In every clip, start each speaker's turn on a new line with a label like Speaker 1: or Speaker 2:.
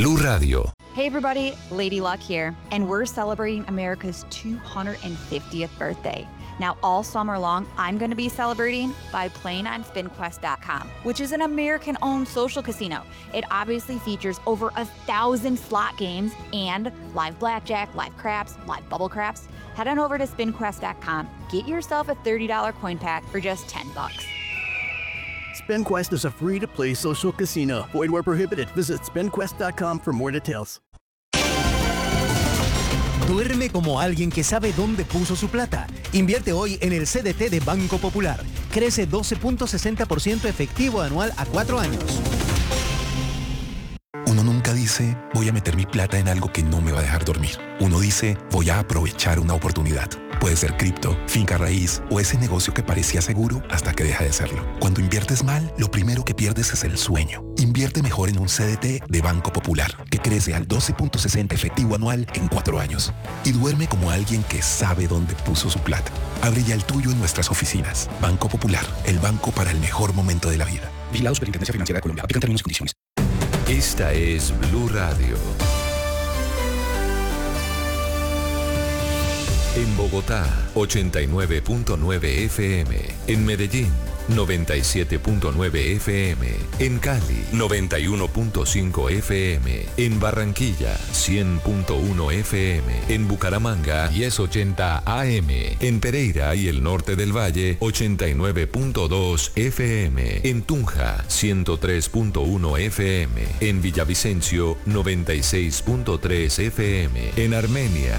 Speaker 1: Blue Radio.
Speaker 2: Hey everybody, Lady Luck here, and we're celebrating America's 250th birthday. Now, all summer long, I'm going to be celebrating by playing on SpinQuest.com, which is an American-owned social casino. It obviously features over 1,000 slot games and live blackjack, live craps, live bubble craps. Head on over to SpinQuest.com. Get yourself a $30 coin pack for just $10.
Speaker 3: SpinQuest is a free-to-play social casino. Void where prohibited. Visit SpinQuest.com for more details.
Speaker 4: Duerme como alguien que sabe dónde puso su plata. Invierte hoy en el CDT de Banco Popular. Crece 12.60% efectivo anual a 4 años.
Speaker 1: Uno nunca dice, voy a meter mi plata en algo que no me va a dejar dormir. Uno dice, voy a aprovechar una oportunidad. Puede ser cripto, finca raíz o ese negocio que parecía seguro hasta que deja de serlo. Cuando inviertes mal, lo primero que pierdes es el sueño. Invierte mejor en un CDT de Banco Popular, que crece al 12.60 efectivo anual en 4 años. Y duerme como alguien que sabe dónde puso su plata. Abre ya el tuyo en nuestras oficinas. Banco Popular, el banco para el mejor momento de la vida.
Speaker 5: Vigilado Superintendencia Financiera de Colombia. Aplican términos y condiciones.
Speaker 1: Esta es Blue Radio. En Bogotá, 89.9 FM. En Medellín, 97.9 FM. En Cali, 91.5 FM. En Barranquilla, 100.1 FM. En Bucaramanga, 1080 AM. En Pereira y el norte del Valle, 89.2 FM. En Tunja, 103.1 FM. En Villavicencio, 96.3 FM. En Armenia,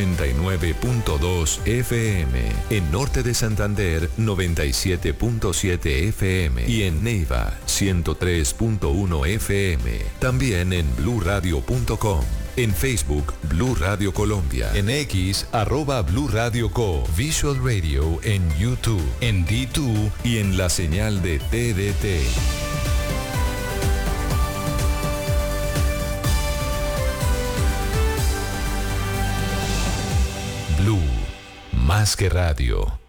Speaker 1: 89.2 FM. En norte de Santander, 97.7 FM y en Neiva 103.1 FM. También en bluradio.com. En Facebook, Blue Radio Colombia. En X, @Blue Radio Co. Visual Radio en YouTube, en D2 y en la señal de TDT. Blue, más que radio.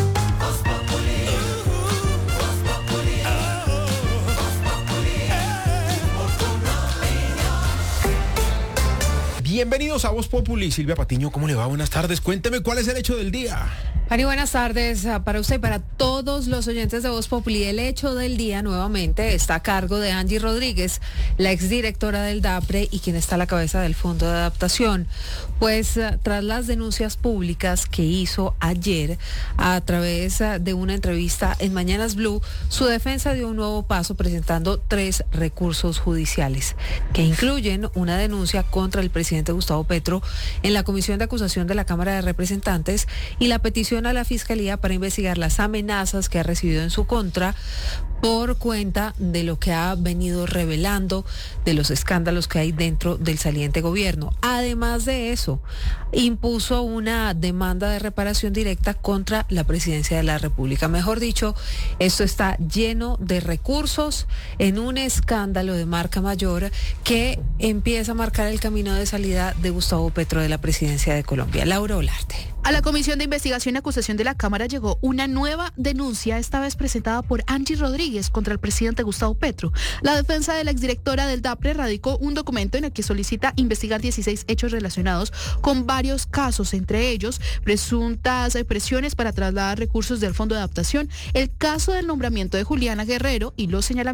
Speaker 6: Bienvenidos a Voz Populi. Silvia Patiño, ¿cómo le va? Buenas tardes. Cuénteme cuál es el hecho del día.
Speaker 7: Ari, buenas tardes para usted y para todos los oyentes de Voz Populi. El hecho del día nuevamente está a cargo de Angie Rodríguez, la exdirectora del DAPRE y quien está a la cabeza del Fondo de Adaptación. Pues tras las denuncias públicas que hizo ayer a través de una entrevista en Mañanas Blue, su defensa dio un nuevo paso presentando 3 recursos judiciales que incluyen una denuncia contra el presidente Gustavo Petro en la Comisión de Acusación de la Cámara de Representantes y la petición a la Fiscalía para investigar las amenazas que ha recibido en su contra por cuenta de lo que ha venido revelando, de los escándalos que hay dentro del saliente gobierno. Además de eso, impuso una demanda de reparación directa contra la Presidencia de la República. Mejor dicho, esto está lleno de recursos en un escándalo de marca mayor que empieza a marcar el camino de salida de Gustavo Petro de la Presidencia de Colombia. Laura Olarte.
Speaker 8: A la Comisión de Investigación y Acusación de la Cámara llegó una nueva denuncia, esta vez presentada por Angie Rodríguez contra el presidente Gustavo Petro. La defensa de la exdirectora del DAPRE radicó un documento en el que solicita investigar 16 hechos relacionados con varios casos, entre ellos presuntas presiones para trasladar recursos del Fondo de Adaptación, el caso del nombramiento de Juliana Guerrero y los señalamientos